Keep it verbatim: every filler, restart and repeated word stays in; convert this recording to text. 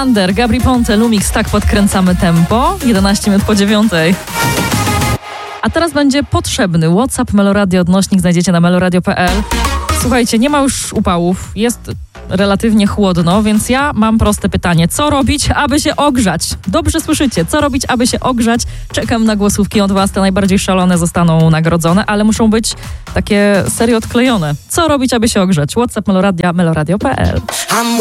Under, Gabry Ponte, Lumix, tak podkręcamy tempo. jedenaście minut po dziewiątej. A teraz będzie potrzebny WhatsApp Meloradio odnośnik, znajdziecie na meloradio kropka p l. Słuchajcie, nie ma już upałów, jest relatywnie chłodno, więc ja mam proste pytanie. Co robić, aby się ogrzać? Dobrze słyszycie, co robić, aby się ogrzać? Czekam na głosówki od was, te najbardziej szalone zostaną nagrodzone, ale muszą być takie serio odklejone. Co robić, aby się ogrzać? WhatsApp Meloradia, meloradio kropka p l.